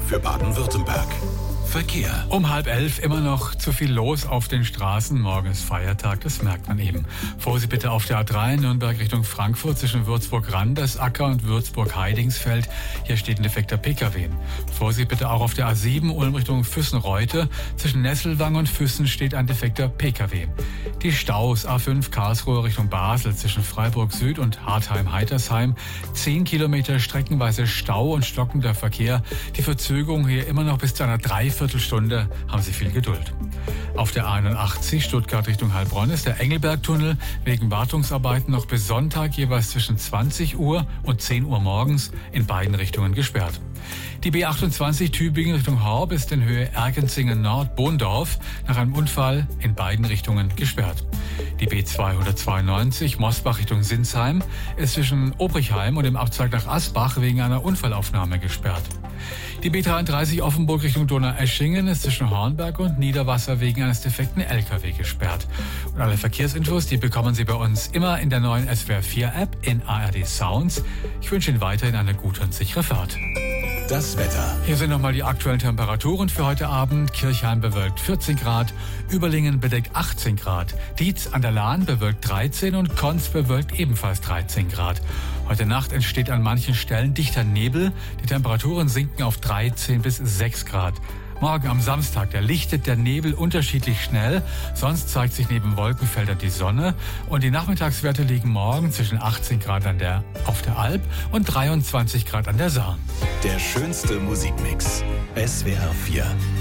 für Baden-Württemberg. Verkehr. Um 10:30 immer noch zu viel los auf den Straßen. Morgen ist Feiertag, das merkt man eben. Vorsicht bitte auf der A3 Nürnberg Richtung Frankfurt zwischen Würzburg-Randersacker und Würzburg-Heidingsfeld. Hier steht ein defekter PKW. Vorsicht bitte auch auf der A7 Ulm Richtung Füssen-Reute. Zwischen Nesselwang und Füssen steht ein defekter PKW. Die Staus A5 Karlsruhe Richtung Basel zwischen Freiburg Süd und Hartheim-Heitersheim. 10 Kilometer streckenweise Stau und stockender Verkehr. Die Verzögerung hier immer noch bis zu einer Dreiviertelstunde. Haben Sie viel Geduld. Auf der 81 Stuttgart Richtung Heilbronn ist der Engelbergtunnel wegen Wartungsarbeiten noch bis Sonntag jeweils zwischen 20 Uhr und 10 Uhr morgens in beiden Richtungen gesperrt. Die B28 Tübingen Richtung Horb ist in Höhe Ergenzingen-Nord-Bohndorf nach einem Unfall in beiden Richtungen gesperrt. Die B292 Mosbach Richtung Sinsheim ist zwischen Obrichheim und dem Abzweig nach Asbach wegen einer Unfallaufnahme gesperrt. Die B33 Offenburg Richtung Donaueschingen ist zwischen Hornberg und Niederwasser wegen eines defekten LKW gesperrt. Und alle Verkehrsinfos, die bekommen Sie bei uns immer in der neuen SWR4-App in ARD Sounds. Ich wünsche Ihnen weiterhin eine gute und sichere Fahrt. Das Wetter. Hier sind nochmal die aktuellen Temperaturen für heute Abend. Kirchheim bewölkt 14 Grad, Überlingen bedeckt 18 Grad, Dietz an der Lahn bewölkt 13 und Konz bewölkt ebenfalls 13 Grad. Heute Nacht entsteht an manchen Stellen dichter Nebel. Die Temperaturen sinken auf 13 bis 6 Grad. Morgen am Samstag, da lichtet der Nebel unterschiedlich schnell. Sonst zeigt sich neben Wolkenfeldern die Sonne. Und die Nachmittagswerte liegen morgen zwischen 18 Grad auf der Alp und 23 Grad an der Saar. Der schönste Musikmix. SWR 4.